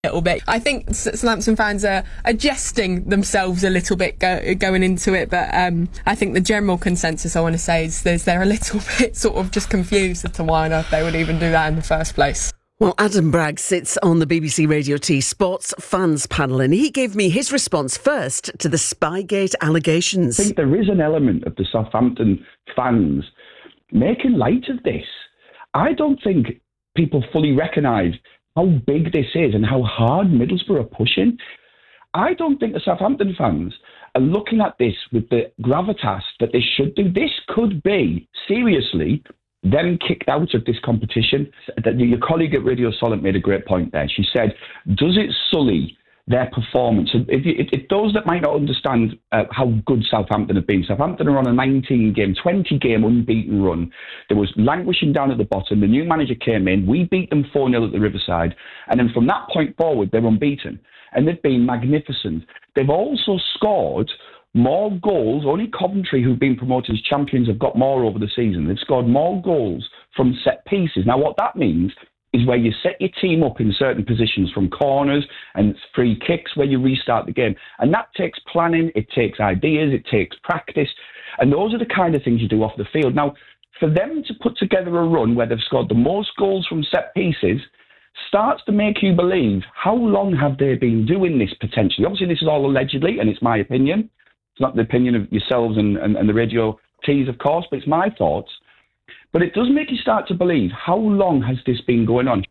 little bit. I think Southampton fans are adjusting themselves a little bit going into it, but I think the general consensus, I want to say, is they're a little bit sort of just confused as to why on earth they would even do that in the first place. Well, Adam Bragg sits on the BBC Radio T Sports Fans panel, and he gave me his response first to the Spygate allegations. I think there is an element of the Southampton fans making light of this. I don't think people fully recognise how big this is and how hard Middlesbrough are pushing. I don't think the Southampton fans are looking at this with the gravitas that they should do. This could be, seriously, them kicked out of this competition. Your colleague at Radio Solent made a great point there. She said, does it sully their performance? If those that might not understand how good Southampton have been, Southampton are on a 20-game unbeaten run. They was languishing down at the bottom. The new manager came in. We beat them 4-0 at the Riverside. And then from that point forward, they're unbeaten. And they've been magnificent. They've also scored more goals. Only Coventry, who've been promoted as champions, have got more over the season. They've scored more goals from set pieces. Now, what that means is where you set your team up in certain positions from corners and free kicks where you restart the game. And that takes planning, it takes ideas, it takes practice. And those are the kind of things you do off the field. Now, for them to put together a run where they've scored the most goals from set pieces starts to make you believe, how long have they been doing this potentially? Obviously, this is all allegedly, and it's my opinion. It's not the opinion of yourselves and the Radio T's, of course, but it's my thoughts. But it does make you start to believe, how long has this been going on?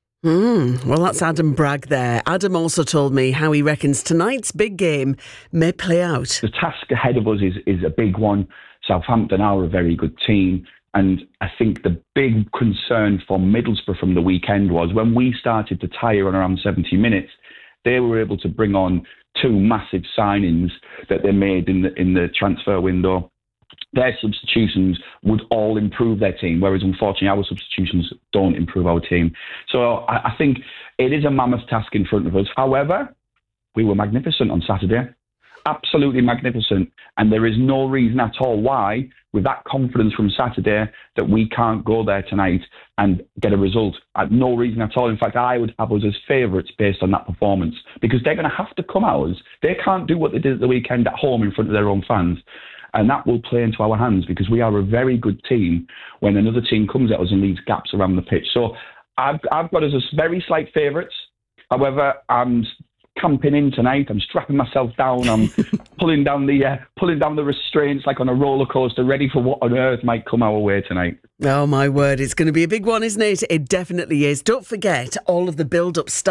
Well, that's Adam Bragg there. Adam also told me how he reckons tonight's big game may play out. The task ahead of us is a big one. Southampton are a very good team. And I think the big concern for Middlesbrough from the weekend was when we started to tire on around 70 minutes, they were able to bring on two massive signings that they made in the transfer window. Their substitutions would all improve their team, whereas unfortunately our substitutions don't improve our team. So I think it is a mammoth task in front of us. However, we were magnificent on Saturday. Absolutely magnificent. And there is no reason at all why, with that confidence from Saturday, that we can't go there tonight and get a result. No reason at all. In fact, I would have us as favourites based on that performance, because they're going to have to come ours. They can't do what they did at the weekend at home in front of their own fans. And that will play into our hands, because we are a very good team when another team comes at us and leaves gaps around the pitch. So I've got us as very slight favourites. However, I'm camping in tonight. I'm strapping myself down. I'm pulling down the restraints like on a roller coaster, ready for what on earth might come our way tonight. Oh my word, it's going to be a big one, isn't it? It definitely is. Don't forget all of the build-up stuff.